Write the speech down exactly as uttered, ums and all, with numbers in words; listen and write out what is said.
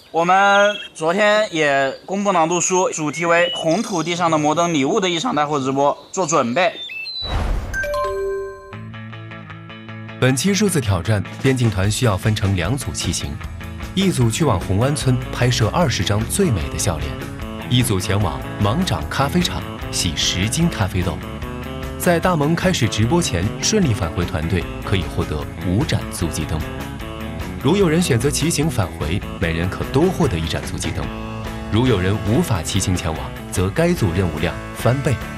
我们昨天也公布朗读书，主题为红土地上的摩登礼物的一场带货直播做准备。 本期数字挑战，边境团需要分成两组骑行，一组去往红湾村拍摄二十张最美的笑脸，一组前往芒掌咖啡厂洗十斤咖啡豆。在大萌开始直播前顺利返回团队，可以获得五盏足迹灯。如有人选择骑行返回，每人可多获得一盏足迹灯；如有人无法骑行前往，则该组任务量翻倍。